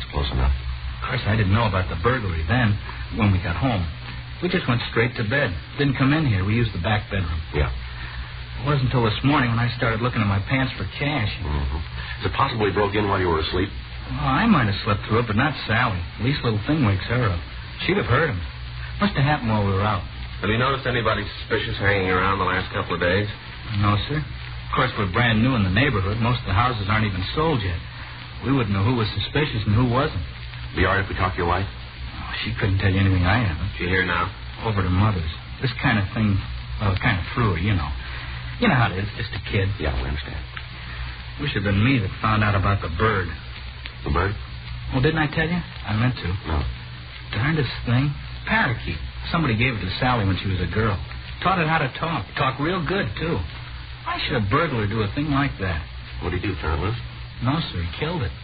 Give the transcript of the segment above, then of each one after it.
that's close enough. Of course, I didn't know about the burglary then, when we got home. We just went straight to bed. Didn't come in here. We used the back bedroom. Yeah. It wasn't until this morning when I started looking in my pants for cash. Is it possible he broke in while you were asleep? Well, I might have slept through it, but not Sally. The least little thing wakes her up. She'd have heard him. Must have happened while we were out. Have you noticed anybody suspicious hanging around the last couple of days? No, sir. Of course, we're brand new in the neighborhood. Most of the houses aren't even sold yet. We wouldn't know who was suspicious and who wasn't. Be all right if we talk to your wife? Oh, she couldn't tell you anything I haven't. She here now? Over to Mother's. This kind of thing, well, kind of threw her, you know. You know how it is, just a kid. Yeah, we understand. Wish it had been me that found out about the bird. The bird? Well, didn't I tell you? I meant to. No. Darndest thing. Parakeet. Somebody gave it to Sally when she was a girl. Taught it how to talk. Talk real good, too. Why should a burglar do a thing like that? What did he do, turn it loose? No, sir, he killed it.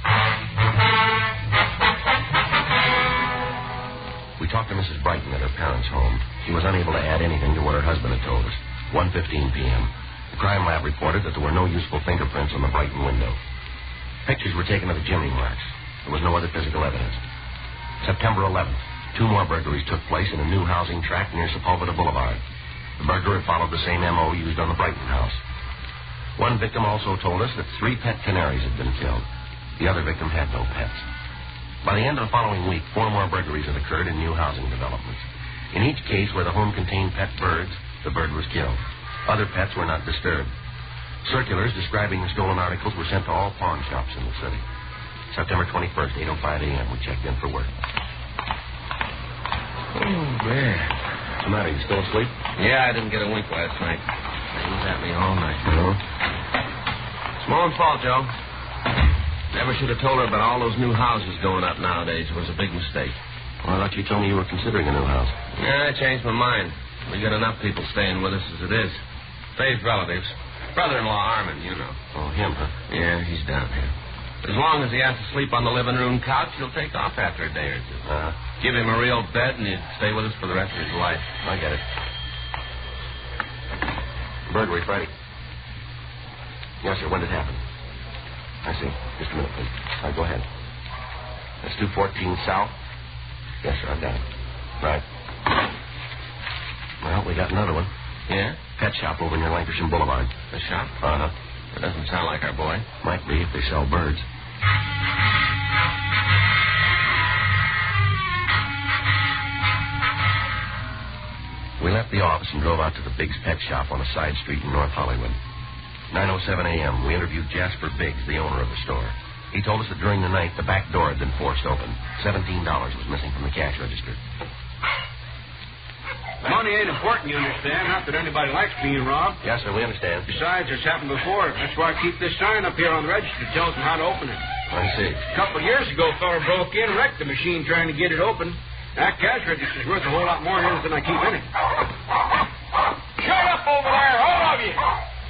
We talked to Mrs. Brighton at her parents' home. She was unable to add anything to what her husband had told us. 1:15 p.m. The crime lab reported that there were no useful fingerprints on the Brighton window. Pictures were taken of the chimney marks. There was no other physical evidence. September 11th. 2 more burglaries took place in a new housing tract near Sepulveda Boulevard. The burglar had followed the same M.O. used on the Brighton house. One victim also told us that 3 pet canaries had been killed. The other victim had no pets. By the end of the following week, 4 more burglaries had occurred in new housing developments. In each case where the home contained pet birds, the bird was killed. Other pets were not disturbed. Circulars describing the stolen articles were sent to all pawn shops in the city. September 21st, 8:05 a.m., we checked in for work. Oh, man. What's the matter? You still asleep? Yeah, I didn't get a wink last night. He was at me all night. No? It's my own fault, Joe. Never should have told her about all those new houses going up nowadays. It was a big mistake. Well, I thought you told me you were considering a new house. Yeah, I changed my mind. We got enough people staying with us as it is. Faye's relatives. Brother-in-law Armin, you know. Oh, him, huh? Yeah, he's down here. As long as he has to sleep on the living room couch, he'll take off after a day or two. Give him a real bed, and he'd stay with us for the rest of his life. I get it. Burglary Friday. Yes, sir. When did it happen? I see. Just a minute, please. All right, go ahead. That's 214 South? Yes, sir. I've got it. Right. Well, we got another one. Yeah? Pet shop over near Lancashire Boulevard. The shop? Uh-huh. That doesn't sound like our boy. Might be if they sell birds. We left the office and drove out to the Biggs Pet Shop on a side street in North Hollywood. 9:07 a.m., we interviewed Jasper Biggs, the owner of the store. He told us that during the night, the back door had been forced open. $17 was missing from the cash register. Money ain't important, you understand. Not that anybody likes being robbed. Yes, sir, we understand. Besides, it's happened before. That's why I keep this sign up here on the register that tells them how to open it. I see. A couple of years ago, a fella broke in, wrecked the machine trying to get it open. That cash register's worth a whole lot more than I keep in it. Shut up over there, all of you!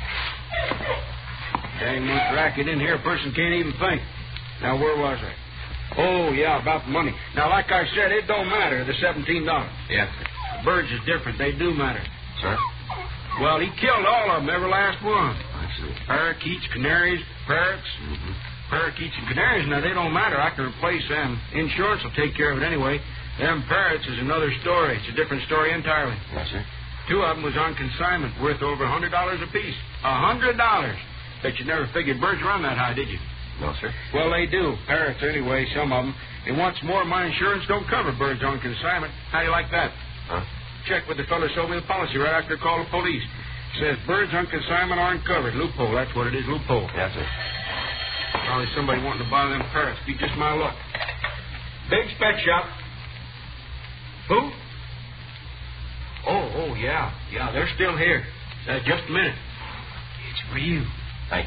Dang much racket in here, a person can't even think. Now, where was I? Oh, yeah, about the money. Now, like I said, it don't matter, the $17. Yeah. The birds is different. They do matter. Sir? Well, he killed all of them, every last one. I see. Parakeets, canaries, parrots. Mm-hmm. Parakeets and canaries, now, they don't matter. I can replace them. Insurance will take care of it anyway. Them parrots is another story. It's a different story entirely. Yes, sir. 2 of them was on consignment, worth over $100 apiece. $100. Bet you never figured birds run that high, did you? No, sir. Well, they do. Parrots, anyway, some of them. And what's more, my insurance don't cover birds on consignment. How do you like that? Huh? Check with the fellow who sold me the policy right after I called the police. Says birds on consignment aren't covered. Loophole. That's what it is, loophole. Yes, sir. Probably somebody wanting to buy them parrots. Be just my luck. Biggs Pet Shop. Who? Oh, yeah. Yeah, they're still here. Just a minute. It's for you. Thanks.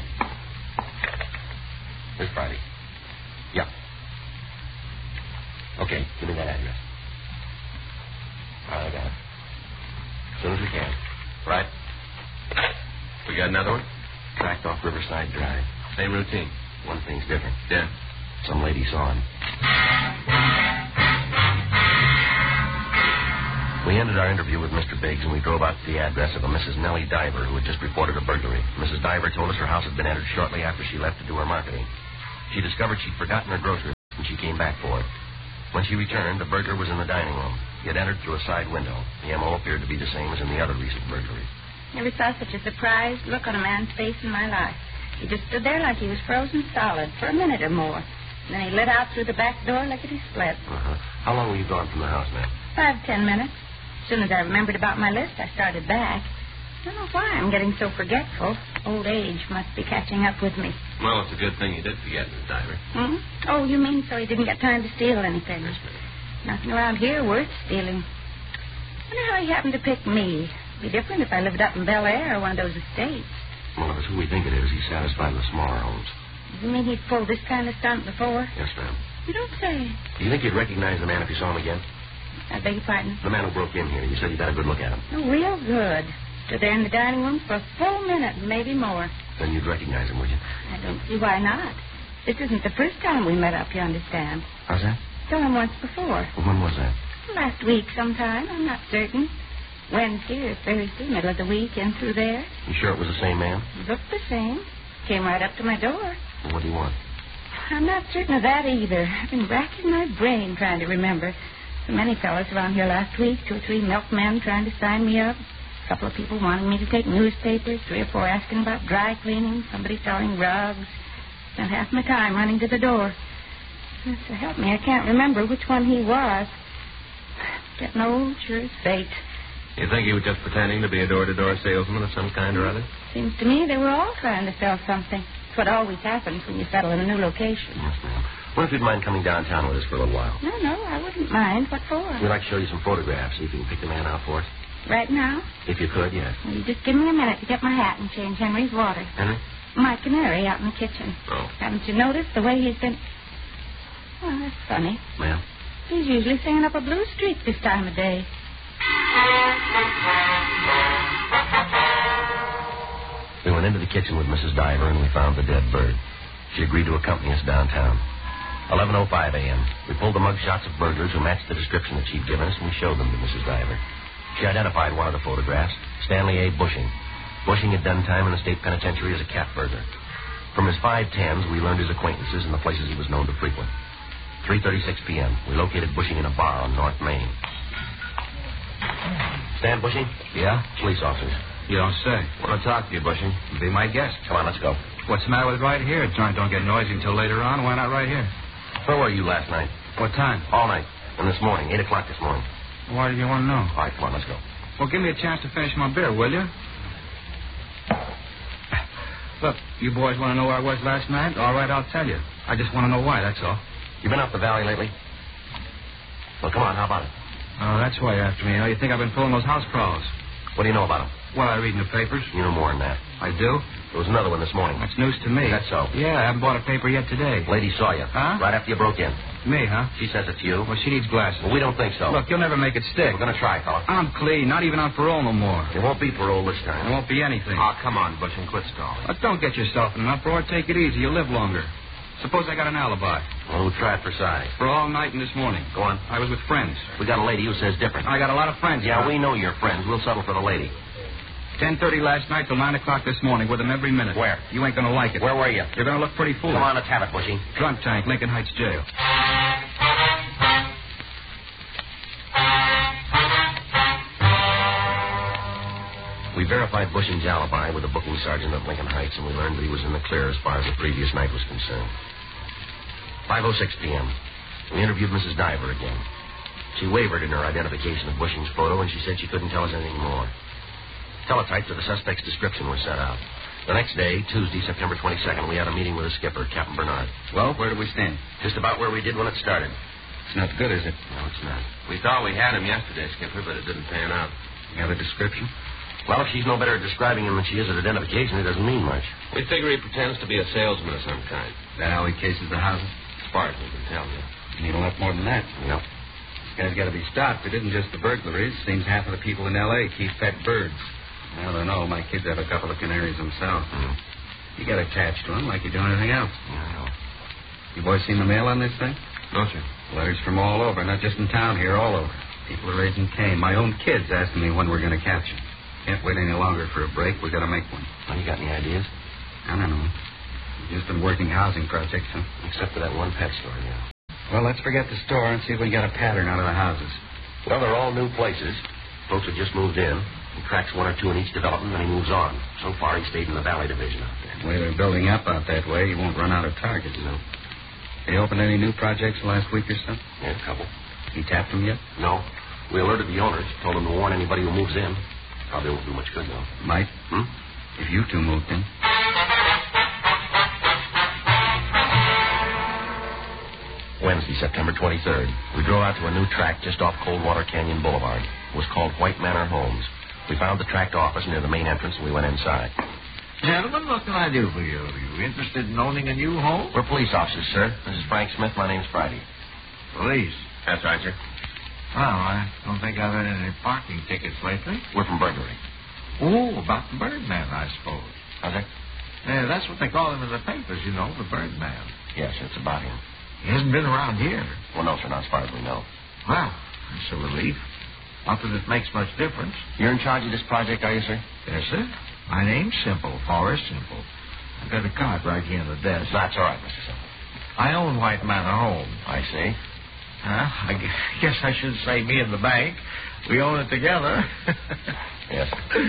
This Friday. Yeah. Okay, give me that address. All right, I got it. As soon as we can. Right. We got another one? Tracked off Riverside Drive. Same routine. One thing's different. Yeah. Some lady saw him. We ended our interview with Mr. Biggs, and we drove out to the address of a Mrs. Nellie Diver, who had just reported a burglary. Mrs. Diver told us her house had been entered shortly after she left to do her marketing. She discovered she'd forgotten her groceries, and she she came back for it. When she returned, the burglar was in the dining room. He had entered through a side window. The M.O. appeared to be the same as in the other recent burglaries. Never saw such a surprised look on a man's face in my life. He just stood there like he was frozen solid for a minute or more. And then he lit out through the back door like it had split. Uh-huh. How long were you gone from the house, ma'am? 5-10 minutes. As soon as I remembered about my list, I started back. I don't know why I'm getting so forgetful. Old age must be catching up with me. Well, it's a good thing you did forget, Miss Diver. Hmm? Oh, you mean so he didn't get time to steal anything? Yes, ma'am. Nothing around here worth stealing. I wonder how he happened to pick me. It'd be different if I lived up in Bel Air or one of those estates. Well, if it's who we think it is, he's satisfied with smaller homes. You mean he'd pulled this kind of stunt before? Yes, ma'am. You don't say. Do you think you'd recognize the man if you saw him again? I beg your pardon? The man who broke in here. You said you got a good look at him. Oh, real good. Stood there in the dining room for a full minute, maybe more. Then you'd recognize him, would you? I don't see why not. This isn't the first time we met up, you understand. How's that? Saw him once before. Well, when was that? Last week sometime, I'm not certain. Wednesday or Thursday, middle of the week, in through there. You sure it was the same man? Looked the same. Came right up to my door. Well, what do you want? I'm not certain of that either. I've been racking my brain trying to remember. So many fellas around here last week, 2 or 3 milkmen trying to sign me up. A couple of people wanting me to take newspapers, 3 or 4 asking about dry cleaning, somebody selling rugs. Spent half my time running to the door. So help me, I can't remember which one he was. Getting old, sure as fate. You think he was just pretending to be a door-to-door salesman of some kind or other? Seems to me they were all trying to sell something. It's what always happens when you settle in a new location. Yes, ma'am. What if you'd mind coming downtown with us for a little while? No, I wouldn't mind. What for? We'd like to show you some photographs, see if you can pick the man out for us. Right now? If you could, yes. Well, you just give me a minute to get my hat and change Henry's water. Henry? My canary out in the kitchen. Oh. Haven't you noticed the way he's been... Oh, that's funny. Ma'am? He's usually singing up a blues streak this time of day. We went into the kitchen with Mrs. Diver, and we found the dead bird. She agreed to accompany us downtown. 11:05 a.m. We pulled the mug shots of burglars who matched the description that she'd given us, and we showed them to Mrs. Diver. She identified one of the photographs, Stanley A. Bushing. Bushing had done time in the state penitentiary as a cat burglar. From his 510s, we learned his acquaintances and the places he was known to frequent. 3:36 p.m. We located Bushing in a bar on North Main. Stan Bushing? Yeah? Police officers. You don't say. Want to talk to you, Bushing. Be my guest. Come on, let's go. What's the matter with right here? Joint don't get noisy until later on. Why not right here? Where were you last night? What time? All night. And this morning, 8 o'clock this morning. Why do you want to know? All right, come on, let's go. Well, give me a chance to finish my beer, will you? Look, you boys want to know where I was last night? All right, I'll tell you. I just want to know why, that's all. You been up the valley lately? Well, come on, how about it? Oh, that's why you're after me. You think I've been pulling those house prowls? What do you know about them? Well, I read in the papers. You know more than that. I do? There was another one this morning. That's news to me. That's so. Yeah, I haven't bought a paper yet today. Lady saw you. Huh? Right after you broke in. Me, huh? She says it's you. Well, she needs glasses. Well, we don't think so. Look, you'll never make it stick. We're going to try, fella. I'm clean, not even on parole no more. It won't be parole this There time. won't be anything. Oh, come on, Bushing. Quit stalling. Don't get yourself in an uproar. Take it easy. You'll live longer. Suppose I got an alibi. Well, we'll try it for size. For all night and this morning. Go on. I was with friends. We got a lady who says different. I got a lot of friends. Yeah, huh? we know you're friends. We'll settle for the lady. 10:30 last night till 9 o'clock this morning with them every minute. Where? You ain't going to like it. Where were you? You're going to look pretty foolish. Come on, let's have it, Bushy. Drunk tank, Lincoln Heights Jail. We verified Bushing's alibi with the booking sergeant at Lincoln Heights, and we learned that he was in the clear as far as the previous night was concerned. 5:06 p.m. We interviewed Mrs. Diver again. She wavered in her identification of Bushing's photo, and she said she couldn't tell us anything more. Teletypes of the suspect's description were sent out. The next day, Tuesday, September 22nd, we had a meeting with the skipper, Captain Bernard. Well, where do we stand? Just about where we did when it started. It's not good, is it? No, it's not. We thought we had him yesterday, Skipper, but it didn't pan out. You have a description? Well, if she's no better at describing him than she is at identification, it doesn't mean much. We figure he pretends to be a salesman of some kind. That how he cases the houses? As far as we can tell, yeah. You need a lot more than that. Yep. This guy's got to be stopped. It isn't just the burglaries. Seems half of the people in L.A. keep pet birds. I don't know. My kids have a couple of canaries themselves. Mm-hmm. You get attached to them like you do anything else. Yeah, I know. You boys seen the mail on this thing? No, sir. Letters from all over, not just in town here, all over. People are raising Cain. My own kids asking me when we're going to catch him. Can't wait any longer for a break. We got to make one. Well, you got any ideas? I don't know. We've just been working housing projects, huh? Except for that one pet store, yeah. Well, let's forget the store and see if we can get a pattern out of the houses. Well, they're all new places. Folks have just moved in. He cracks one or two in each development, then he moves on. So far, he stayed in the Valley Division out there. The way they're building up out that way, you won't run out of targets. No. They opened any new projects the last week or so? Yeah, a couple. You tapped them yet? No. We alerted the owners, told them to warn anybody who moves in. Probably won't do much good, though. Might. If you two moved in. Wednesday, September 23rd. We drove out to a new tract just off Coldwater Canyon Boulevard. It was called White Manor Homes. We found the tract office near the main entrance, and we went inside. Gentlemen, what can I do for you? Are you interested in owning a new home? We're police officers, sir. This is Frank Smith. My name's Friday. Police? That's right, sir. Well, I don't think I've had any parking tickets lately. We're from burglary. Oh, about the Birdman, I suppose. How's that? Yeah, that's what they call him in the papers, you know, the Birdman. Yes, sir, it's about him. He hasn't been around here. Well, no, sir, not as far as we know. Well, that's a relief. Not that it makes much difference. You're in charge of this project, are you, sir? Yes, sir. My name's Simple, Forrest Simple. I've got a card right here on the desk. That's all right, Mr. Simple. I own White Manor Home. I see. I guess I should say me and the bank. We own it together. Yes.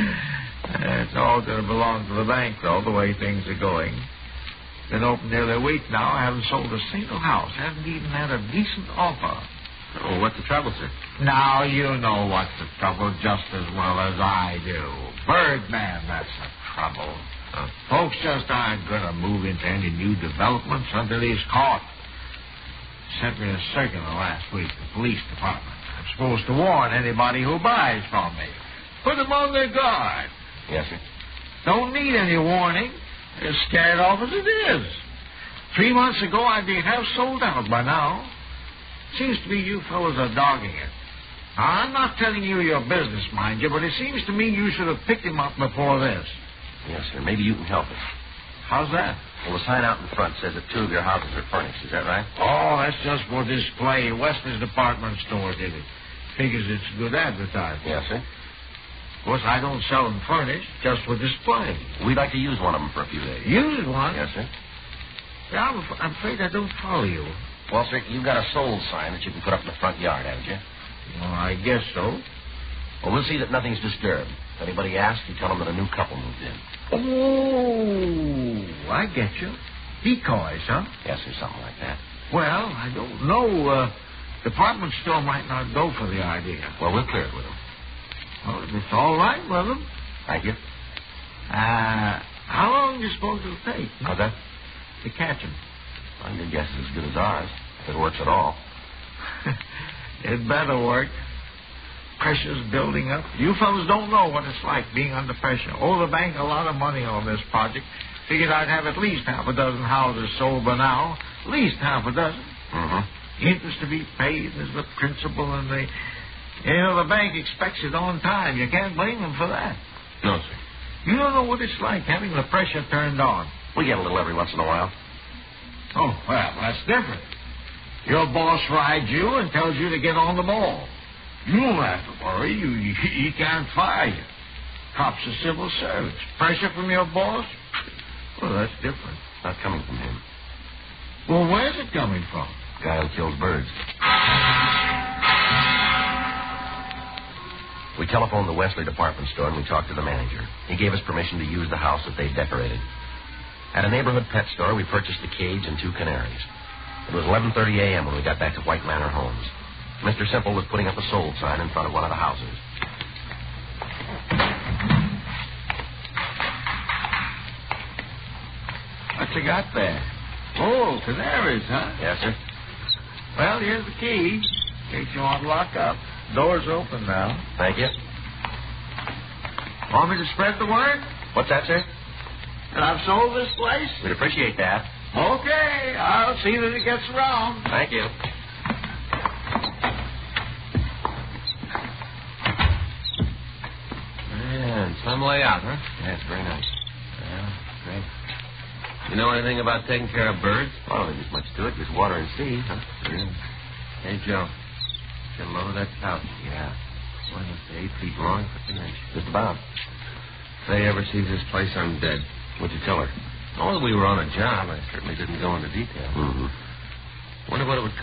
It's all going to belong to the bank, though, the way things are going. Been open nearly a week now. I haven't sold a single house. Haven't even had a decent offer. Oh, what's the trouble, sir? Now, you know what's the trouble just as well as I do. Birdman, that's the trouble. Folks just aren't going to move into any new developments until he's caught. Sent me a circular last week, the police department. I'm supposed to warn anybody who buys from me. Put them on their guard. Yes, sir. Don't need any warning. They're scared off as it is. 3 months ago, I'd be half sold out by now. Seems to me you fellows are dogging it. Now, I'm not telling you your business, mind you, but it seems to me you should have picked him up before this. Yes, sir. Maybe you can help us. How's that? Well, the sign out in front says that 2 of your houses are furnished. Is that right? Oh, that's just for display. Weston's department store did it. Figures it's good advertising. Yes, sir. Of course, I don't sell them furnished, just for display. We'd like to use one of them for a few days. Use one? Yes, sir. Yeah, I'm afraid I don't follow you. Well, sir, you've got a sold sign that you can put up in the front yard, haven't you? Well, I guess so. Well, we'll see that nothing's disturbed. If anybody asks, you tell them that a new couple moved in. Oh, I get you. Decoys, huh? Yes, sir, something like that. Well, I don't know. Department store might not go for the idea. Well, we'll clear it with them. Well, if it's all right with them. Thank you. How long do you suppose it'll take? How's that? To catch him. Well, your guess is as good as ours, if it works at all. It better work. Pressure's building up. You fellas don't know what it's like being under pressure. Owe the bank a lot of money on this project. Figured I'd have at least half a dozen houses sold by now. At least half a dozen. Mm-hmm. Interest to be paid is the principal, and the bank expects it on time. You can't blame them for that. No, sir. You don't know what it's like having the pressure turned on. We get a little every once in a while. Oh, well, that's different. Your boss rides you and tells you to get on the ball. You don't have to worry. He can't fire you. Cops are civil servants. Pressure from your boss? Well, that's different. Not coming from him. Well, where's it coming from? Guy who kills birds. We telephoned the Wesley department store and we talked to the manager. He gave us permission to use the house that they decorated. At a neighborhood pet store, we purchased a cage and 2 canaries. It was 11:30 a.m. when we got back to White Manor Homes. Mr. Simple was putting up a sold sign in front of one of the houses. What you got there? Oh, canaries, huh? Yes, sir. Well, here's the key. In case you want to lock up. Door's open now. Thank you. Want me to spread the word? What's that, sir? That I've sold this place? We'd appreciate that. Okay, I'll see that it gets around. Thank you. Yeah, some layout, huh? Yeah, it's very nice. Yeah, great. You know anything about taking care of birds? Well, I don't think there's much to it. Just water and seed, huh? Yeah. Hey, Joe. Get a load of that couch. Yeah. What is it, 8 feet long? Just about. If they ever sees this place, I'm dead. What'd you tell her? Oh, we were on a job. I certainly didn't go into detail. Mm-hmm. Wonder what it would